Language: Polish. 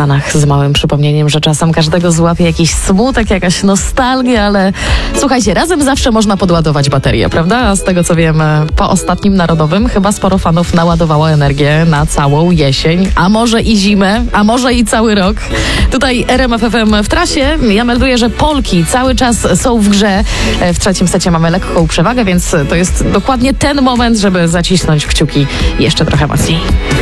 Stanach z małym przypomnieniem, że czasem każdego złapie jakiś smutek, jakaś nostalgia, ale słuchajcie, razem zawsze można podładować baterię, prawda? A z tego co wiem, po ostatnim Narodowym chyba sporo fanów naładowało energię na całą jesień, a może i zimę, a może i cały rok. Tutaj RMF FM w trasie. Ja melduję, że Polki cały czas są w grze. W trzecim secie mamy lekką przewagę, więc to jest dokładnie ten moment, żeby zacisnąć kciuki jeszcze trochę mocniej.